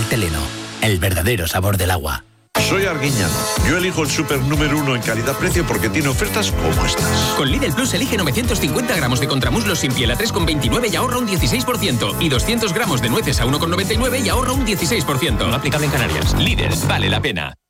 Teleno. El verdadero sabor del agua. Soy Arguiñano. Yo elijo el súper número 1 en calidad-precio porque tiene ofertas como estas. Con Lidl Plus elige 950 gramos de contramuslos sin piel a 3,29 y ahorra un 16%. Y 200 gramos de nueces a 1,99 y ahorra un 16%. No aplicable en Canarias. Lidl, vale la pena.